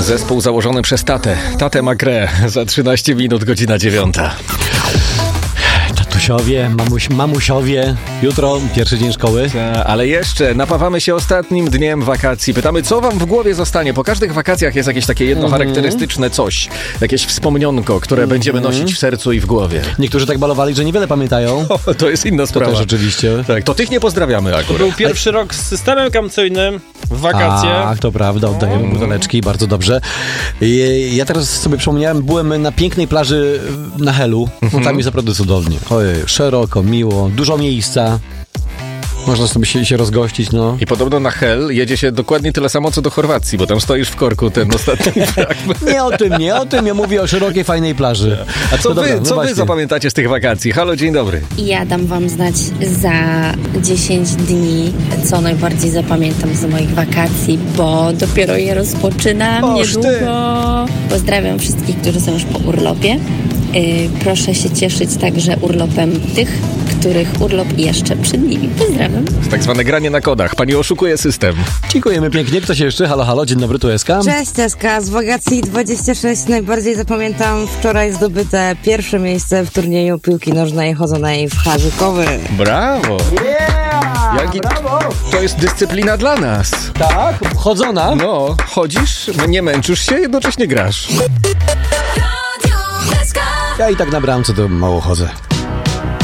Zespół założony przez Tatę Magrę. Za 13 minut, godzina 9. Tatusiowie, mamusiowie, jutro pierwszy dzień szkoły. Ale jeszcze napawamy się ostatnim dniem wakacji. Pytamy, co wam w głowie zostanie? Po każdych wakacjach jest jakieś takie jedno charakterystyczne coś. Jakieś wspomnionko, które będziemy nosić w sercu i w głowie. Niektórzy tak balowali, że niewiele pamiętają. To jest inna sprawa. To też oczywiście. Tak, to tych nie pozdrawiamy akurat. To był pierwszy rok z systemem kaucyjnym w wakacje. Tak, to prawda, oddajemy buteleczki, bardzo dobrze. Ja teraz sobie przypomniałem, byłem na pięknej plaży na Helu. Tam jest naprawdę cudownie. Ojej, szeroko, miło, dużo miejsca. Można sobie się rozgościć, no. I podobno na Hel jedzie się dokładnie tyle samo, co do Chorwacji, bo tam stoisz w korku ten ostatni fragment. Nie o tym, ja mówię o szerokiej, fajnej plaży. A co wy zapamiętacie z tych wakacji? Halo, dzień dobry. Ja dam wam znać za 10 dni, co najbardziej zapamiętam z moich wakacji, bo dopiero je rozpoczynam niedługo. Pozdrawiam wszystkich, którzy są już po urlopie. Proszę się cieszyć także urlopem tych, których urlop jeszcze przed nimi. Pozdrawiam. Tak zwane granie na kodach. Pani oszukuje system. Dziękujemy pięknie. Kto się jeszcze? Halo, dzień dobry, tu Eska. Cześć Eska, z wakacji 26 najbardziej zapamiętam wczoraj zdobyte pierwsze miejsce w turnieju piłki nożnej chodzonej w Harzykowy. Brawo! Brawo! To jest dyscyplina dla nas. Tak? Chodzona? No, chodzisz, nie męczysz się, jednocześnie grasz. Ja i tak na bramce to mało chodzę.